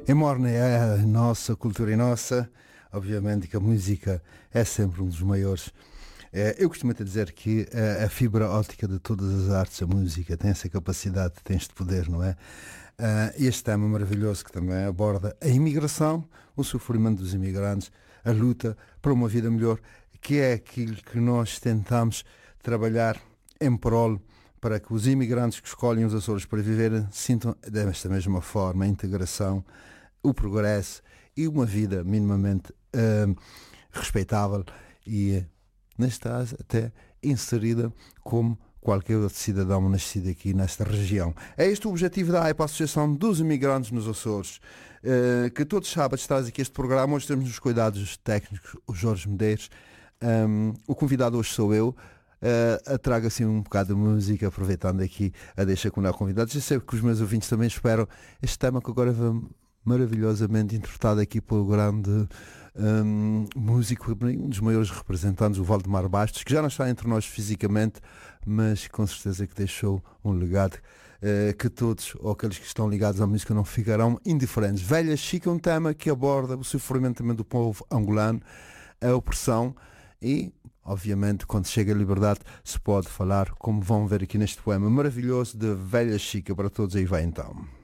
Em Morne é a nossa cultura e nossa, obviamente que a música é sempre um dos maiores. Eu costumo até dizer que a fibra óptica de todas as artes, a música, tem essa capacidade, tem este poder, não é? Este tema maravilhoso que também aborda a imigração, o sofrimento dos imigrantes, a luta para uma vida melhor, que é aquilo que nós tentamos trabalhar em prol para que os imigrantes que escolhem os Açores para viverem sintam desta mesma forma a integração, o progresso e uma vida minimamente respeitável e, neste caso, até inserida como qualquer outro cidadão nascido aqui nesta região. É este o objetivo da AIPA, a Associação dos Imigrantes nos Açores, que todos os sábados traz aqui este programa. Hoje temos nos cuidados técnicos o Jorge Medeiros. O convidado hoje sou eu. Trago assim um bocado de música, aproveitando aqui a deixa com o convidado. Já sei que os meus ouvintes também esperam este tema que agora vai maravilhosamente interpretado aqui pelo grande músico, um dos maiores representantes, o Valdemar Bastos, que já não está entre nós fisicamente, mas com certeza que deixou um legado que todos, ou aqueles que estão ligados à música, não ficarão indiferentes. Velha Chica, um tema que aborda o sofrimento também do povo angolano, a opressão e, obviamente, quando chega a liberdade se pode falar, como vão ver aqui neste poema maravilhoso de Velha Chica. Para todos, aí vai então.